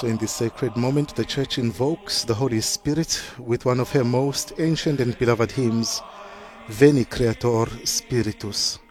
So in this sacred moment, the Church invokes the Holy Spirit with one of her most ancient and beloved hymns, Veni Creator Spiritus.